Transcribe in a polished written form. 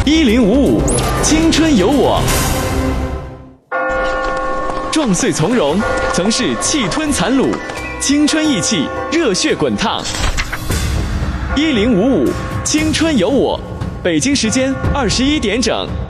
1055，青春有我。壮岁从容，曾是气吞残虏，青春意气，热血滚烫。1055，青春有我。北京时间21点整。